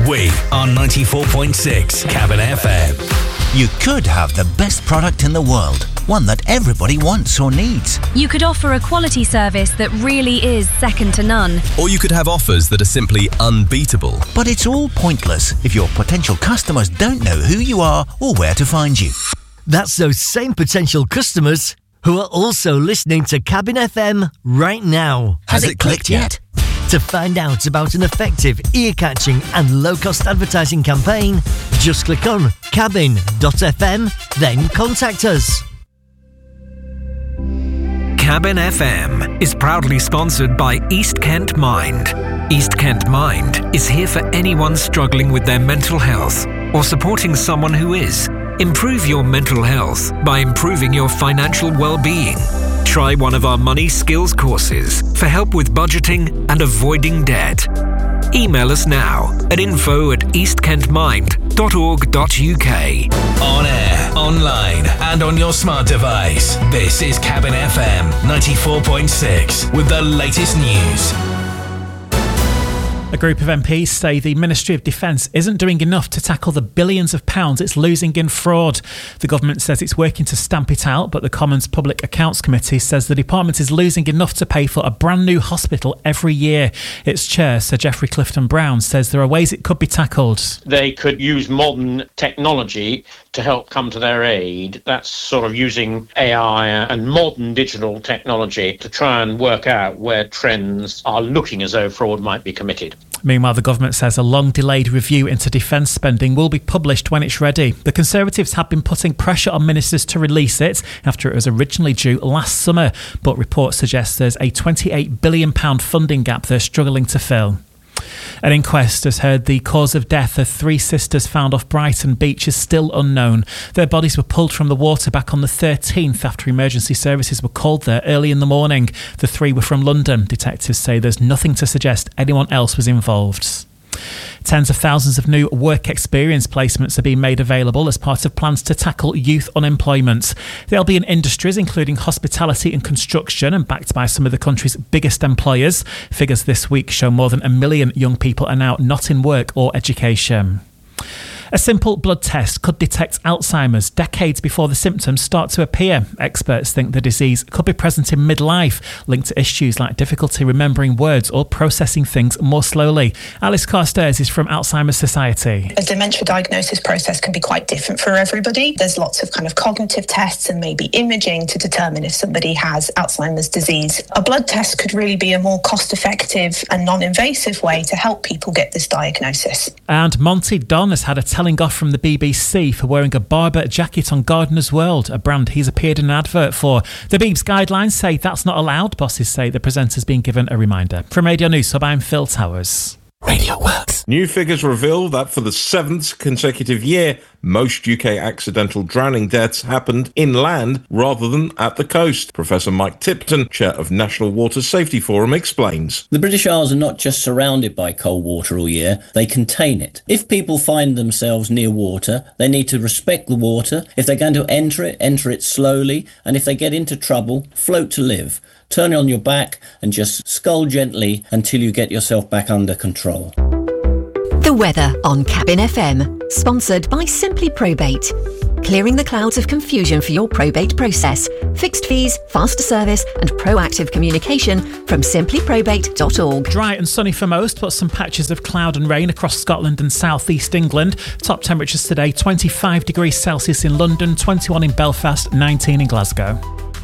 We are 94.6 Cabin FM. You could have the best product in the world, one that everybody wants or needs. You could offer a quality service that really is second to none. Or you could have offers that are simply unbeatable. But it's all pointless if your potential customers don't know who you are or where to find you. That's those same potential customers who are also listening to Cabin FM right now. Has it clicked yet? To find out about an effective, ear-catching and low-cost advertising campaign, just click on cabin.fm, then contact us. Cabin FM is proudly sponsored by East Kent Mind. East Kent Mind is here for anyone struggling with their mental health or supporting someone who is. Improve your mental health by improving your financial well-being. Try one of our money skills courses for help with budgeting and avoiding debt. Email us now at info@eastkentmind.org.uk. On air, online, and on your smart device. This is Cabin FM 94.6 with the latest news. A group of MPs say the Ministry of Defence isn't doing enough to tackle the billions of pounds it's losing in fraud. The government says it's working to stamp it out, but the Commons Public Accounts Committee says the department is losing enough to pay for a brand new hospital every year. Its chair, Sir Geoffrey Clifton-Brown, says there are ways it could be tackled. They could use modern technology to help come to their aid. That's sort of using AI and modern digital technology to try and work out where trends are looking as though fraud might be committed. Meanwhile, the government says a long-delayed review into defence spending will be published when it's ready. The Conservatives have been putting pressure on ministers to release it after it was originally due last summer, but reports suggest there's a £28 billion funding gap they're struggling to fill. An inquest has heard the cause of death of three sisters found off Brighton Beach is still unknown. Their bodies were pulled from the water back on the 13th after emergency services were called there early in the morning. The three were from London. Detectives say there's nothing to suggest anyone else was involved. Tens of thousands of new work experience placements are being made available as part of plans to tackle youth unemployment. They'll be in industries including hospitality and construction and backed by some of the country's biggest employers. Figures this week show more than 1 million young people are now not in work or education. A simple blood test could detect Alzheimer's decades before the symptoms start to appear. Experts think the disease could be present in midlife, linked to issues like difficulty remembering words or processing things more slowly. Alice Carstairs is from Alzheimer's Society. A dementia diagnosis process can be quite different for everybody. There's lots of kind of cognitive tests and maybe imaging to determine if somebody has Alzheimer's disease. A blood test could really be a more cost-effective and non-invasive way to help people get this diagnosis. And Monty Don has had a telling off from the BBC for wearing a Barbour jacket on Gardener's World, a brand he's appeared in an advert for. The Beebs guidelines say that's not allowed. Bosses say the presenter's been given a reminder. From Radio News Hub, I'm Phil Towers. Radio Works. New figures reveal that for the 7th consecutive year, most UK accidental drowning deaths happened inland rather than at the coast. Professor Mike Tipton, chair of National Water Safety Forum, explains. The British Isles are not just surrounded by cold water all year, they contain it. If people find themselves near water, they need to respect the water. If they're going to enter it slowly, and if they get into trouble, float to live. Turn on your back and just scull gently until you get yourself back under control. The weather on Cabin FM, sponsored by Simply Probate. Clearing the clouds of confusion for your probate process. Fixed fees, faster service and proactive communication from simplyprobate.org. Dry and sunny for most, but some patches of cloud and rain across Scotland and South East England. Top temperatures today, 25 degrees Celsius in London, 21 in Belfast, 19 in Glasgow.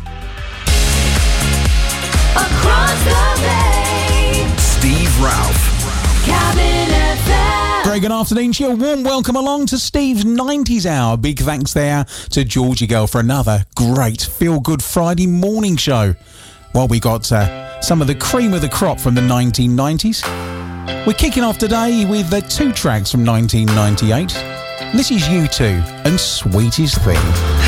Across the bay, Steve Ralph. Cabin FM. Very good afternoon to you. A warm welcome along to Steve's 90s Hour. Big thanks there to Georgie Girl for another great feel-good Friday morning show. Well, we got some of the cream of the crop from the 1990s. We're kicking off today with the 2 tracks from 1998. This is U2 and Sweetest Thing.